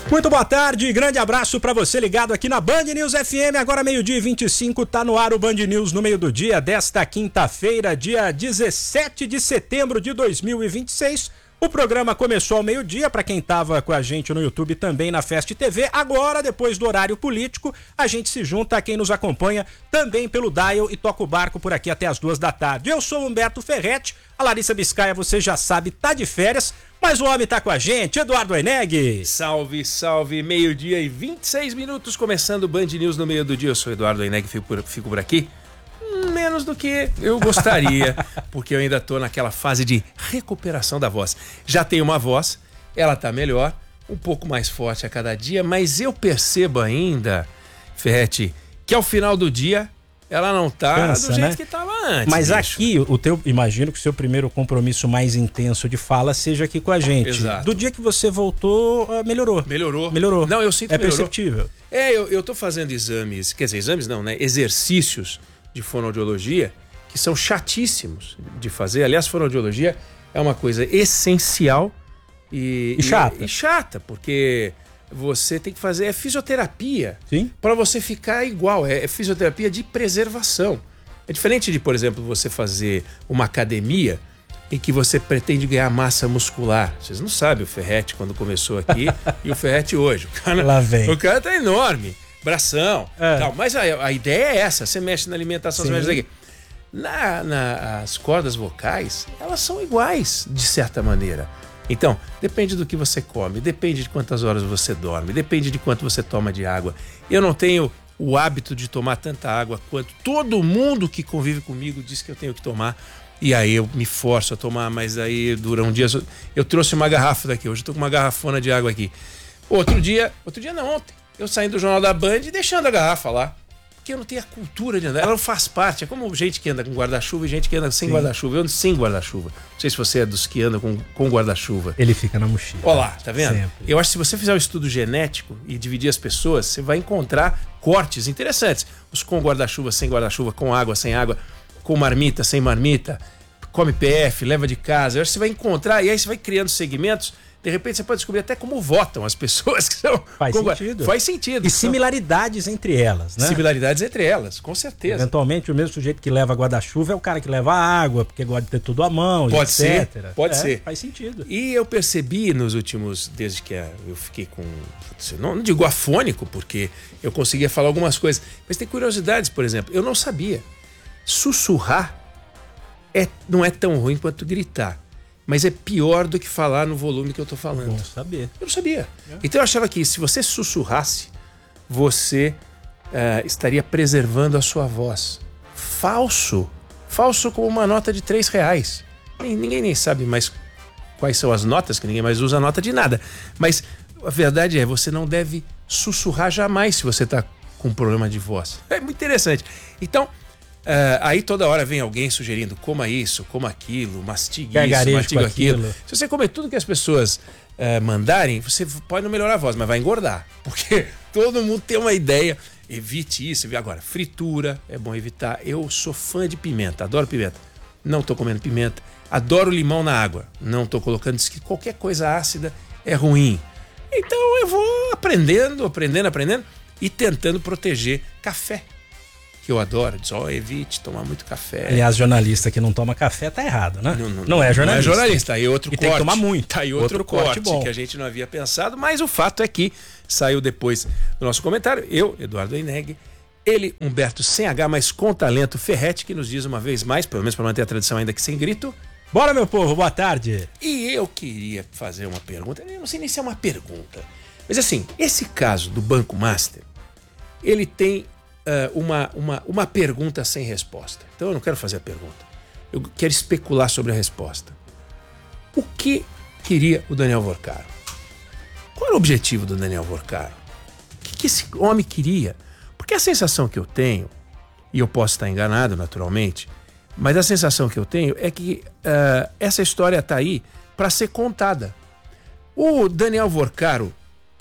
Muito boa tarde, grande abraço pra você ligado aqui na Band News FM, agora 12h25, tá no ar o Band News no meio do dia desta quinta-feira, dia 17 de setembro de 2026. O programa começou ao meio-dia, para quem tava com a gente no YouTube também na Fest TV. Agora, depois do horário político, a gente se junta a quem nos acompanha também pelo Dial e toca o barco por aqui até as 2 da tarde. Eu sou o Humberto Ferretti, a Larissa Biscaia, você já sabe, tá de férias, mas o homem tá com a gente, Eduardo Oineg. Salve, salve, meio-dia e 26 minutos, começando o Band News no meio do dia. Eu sou Eduardo Oineg, fico por aqui. Menos do que eu gostaria, porque eu ainda tô naquela fase de recuperação da voz. Já tenho uma voz, ela tá melhor, um pouco mais forte a cada dia, mas eu percebo ainda, Ferretti, que ao final do dia ela não tá do jeito que tava antes. Mas bicho. Aqui, imagino que o seu primeiro compromisso mais intenso de fala seja aqui com a gente. Exato. Do dia que você voltou, melhorou. Melhorou. Não, eu sinto que melhorou. Perceptível. Eu tô fazendo exames, quer dizer, exames não, né? Exercícios de fonoaudiologia que são chatíssimos de fazer. Aliás, fonoaudiologia é uma coisa essencial e chata, porque você tem que fazer fisioterapia para você ficar igual. É fisioterapia de preservação. É diferente de, por exemplo, você fazer uma academia em que você pretende ganhar massa muscular. Vocês não sabem o Ferretti quando começou aqui e o Ferretti hoje. Lá vem. O cara tá enorme. Bração, tal. Mas a ideia é essa, você mexe na alimentação, você mexe aqui. As cordas vocais, elas são iguais, de certa maneira. Então, depende do que você come, depende de quantas horas você dorme, depende de quanto você toma de água. Eu não tenho o hábito de tomar tanta água quanto todo mundo que convive comigo diz que eu tenho que tomar. E aí eu me forço a tomar, mas aí dura um dia. Eu trouxe uma garrafa daqui, hoje eu tô com uma garrafona de água aqui. Ontem. Eu saindo do Jornal da Band e deixando a garrafa lá. Porque eu não tenho a cultura de andar. Ela não faz parte. É como gente que anda com guarda-chuva e gente que anda sem guarda-chuva. Eu ando sem guarda-chuva. Não sei se você é dos que andam com guarda-chuva. Ele fica na mochila. Olha lá, tá vendo? Sempre. Eu acho que se você fizer um estudo genético e dividir as pessoas, você vai encontrar cortes interessantes. Os com guarda-chuva, sem guarda-chuva, com água, sem água, com marmita, sem marmita, come PF, leva de casa. Eu acho que você vai encontrar e aí você vai criando segmentos. De repente você pode descobrir até como votam as pessoas que são... Faz sentido. E similaridades entre elas, né? Similaridades entre elas, com certeza. Eventualmente o mesmo sujeito que leva guarda-chuva é o cara que leva água, porque gosta de ter tudo à mão, pode etc. Pode ser. Faz sentido. E eu percebi nos últimos... Desde que eu fiquei com... Não digo afônico, porque eu conseguia falar algumas coisas. Mas tem curiosidades, por exemplo. Eu não sabia. Sussurrar não é tão ruim quanto gritar. Mas é pior do que falar no volume que eu tô falando. Bom saber. Eu não sabia. Então eu achava que se você sussurrasse, você estaria preservando a sua voz. Falso. Falso como uma nota de R$3. Ninguém nem sabe mais quais são as notas, que ninguém mais usa a nota de nada. Mas a verdade é, você não deve sussurrar jamais se você tá com um problema de voz. É muito interessante. Então... aí toda hora vem alguém sugerindo coma isso, coma aquilo, mastigue isso, mastigue aquilo. Se você comer tudo que as pessoas mandarem, você pode não melhorar a voz, mas vai engordar. Porque todo mundo tem uma ideia. Evite isso. Agora, fritura é bom evitar. Eu sou fã de pimenta, adoro pimenta. Não tô comendo pimenta. Adoro limão na água. Não tô colocando. Diz que qualquer coisa ácida é ruim. Então eu vou aprendendo e tentando proteger café. Que eu adoro, diz, evite tomar muito café. Aliás, jornalista que não toma café tá errado, né? Não é jornalista. Não é jornalista, aí outro corte. Tem que tomar muito. Tá aí outro corte bom. Que a gente não havia pensado, mas o fato é que saiu depois do nosso comentário, eu, Eduardo Oineg, ele, Humberto sem H, mas com talento, Ferretti, que nos diz uma vez mais, pelo menos para manter a tradição ainda que sem grito. Bora, meu povo, boa tarde. E eu queria fazer uma pergunta, eu não sei nem se é uma pergunta, mas assim, esse caso do Banco Master, ele tem... uma pergunta sem resposta. Então eu não quero fazer a pergunta. Eu quero especular sobre a resposta. O que queria o Daniel Vorcaro? Qual era o objetivo do Daniel Vorcaro? O que esse homem queria? Porque a sensação que eu tenho, e eu posso estar enganado naturalmente, mas a sensação que eu tenho é que essa história está aí para ser contada. O Daniel Vorcaro,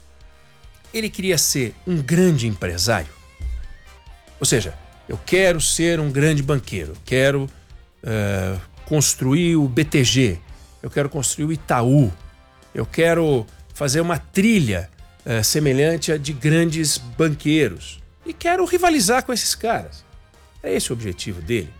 ele queria ser um grande empresário. Ou seja, eu quero ser um grande banqueiro, quero construir o BTG, eu quero construir o Itaú, eu quero fazer uma trilha semelhante a de grandes banqueiros. E quero rivalizar com esses caras. É esse o objetivo dele.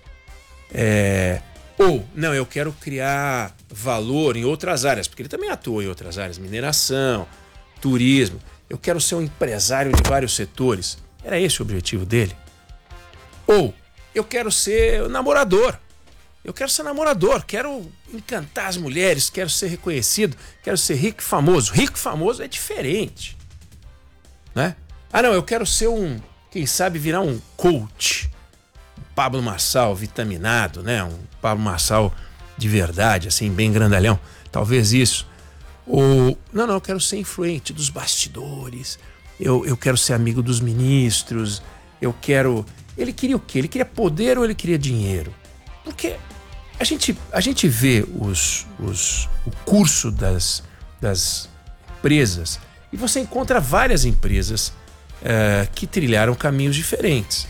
Ou, não, eu quero criar valor em outras áreas, porque ele também atua em outras áreas, mineração, turismo. Eu quero ser um empresário de vários setores. Era esse o objetivo dele? Ou, eu quero ser namorador. Eu quero ser namorador, quero encantar as mulheres, quero ser reconhecido, quero ser rico e famoso. Rico e famoso é diferente, né? Ah, não, eu quero ser quem sabe virar um coach. Pablo Marçal vitaminado, né? Um Pablo Marçal de verdade, assim, bem grandalhão. Talvez isso. Ou, não, eu quero ser influente dos bastidores. Eu quero ser amigo dos ministros. Eu quero... Ele queria o quê? Ele queria poder ou ele queria dinheiro? Porque a gente vê o curso das empresas e você encontra várias empresas que trilharam caminhos diferentes.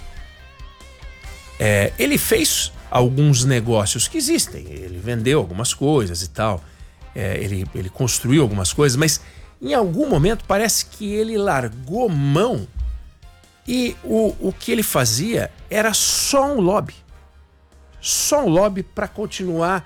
Ele fez alguns negócios que existem, ele vendeu algumas coisas e tal, ele construiu algumas coisas, mas em algum momento parece que ele largou mão e o que ele fazia era só um lobby. Só um lobby para continuar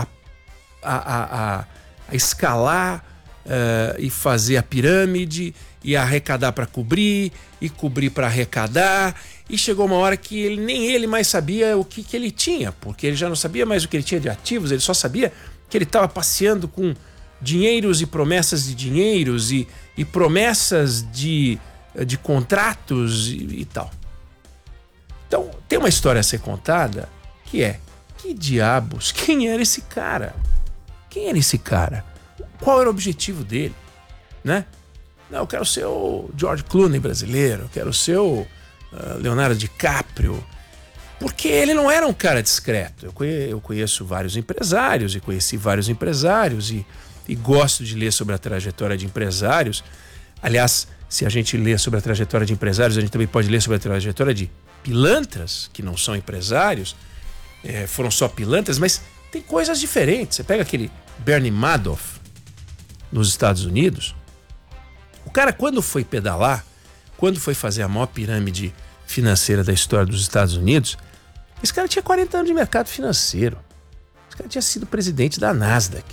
a escalar e fazer a pirâmide e arrecadar para cobrir e cobrir para arrecadar. E chegou uma hora que nem ele mais sabia o que ele tinha, porque ele já não sabia mais o que ele tinha de ativos, ele só sabia que ele estava passeando com dinheiros e promessas de dinheiros e promessas de contratos e tal. Então, tem uma história a ser contada que diabos, quem era esse cara? Quem era esse cara? Qual era o objetivo dele? Né? Não, eu quero ser o George Clooney brasileiro, eu quero ser o Leonardo DiCaprio, porque ele não era um cara discreto. Eu conheço vários empresários e conheci vários empresários e gosto de ler sobre a trajetória de empresários. Aliás, se a gente lê sobre a trajetória de empresários, a gente também pode ler sobre a trajetória de pilantras, que não são empresários, foram só pilantras, mas tem coisas diferentes. Você pega aquele Bernie Madoff nos Estados Unidos, o cara quando foi pedalar, quando foi fazer a maior pirâmide financeira da história dos Estados Unidos, esse cara tinha 40 anos de mercado financeiro. Esse cara tinha sido presidente da Nasdaq.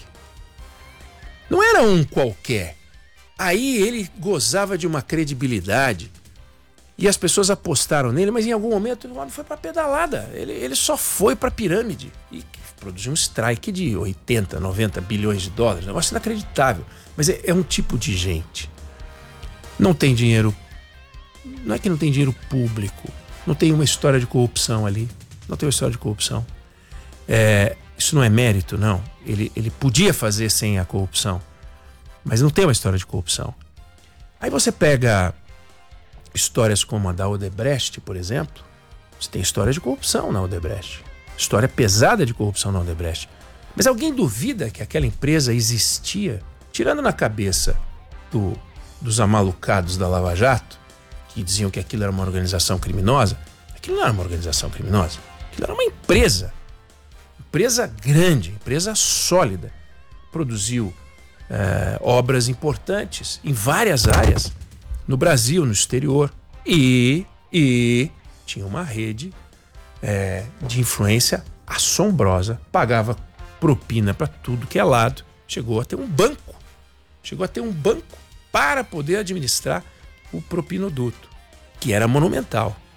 Não era um qualquer. Aí ele gozava de uma credibilidade e as pessoas apostaram nele, mas em algum momento ele não foi para pedalada. Ele só foi para a pirâmide e produziu um strike de 80, 90 bilhões de dólares. Um negócio inacreditável. Mas é um tipo de gente. Não tem dinheiro. Não é que não tem dinheiro público. Não tem uma história de corrupção ali. Não tem uma história de corrupção. Isso não é mérito, não. Ele podia fazer sem a corrupção. Mas não tem uma história de corrupção. Aí você pega histórias como a da Odebrecht, por exemplo. Você tem história de corrupção na Odebrecht. História pesada de corrupção na Odebrecht. Mas alguém duvida que aquela empresa existia? Tirando na cabeça dos amalucados da Lava Jato, que diziam que aquilo era uma organização criminosa, aquilo não era uma organização criminosa. Aquilo era uma empresa. Empresa grande, empresa sólida. Produziu obras importantes em várias áreas, no Brasil, no exterior, e tinha uma rede de influência assombrosa, pagava propina para tudo que é lado, chegou a ter um banco para poder administrar o propinoduto, que era monumental.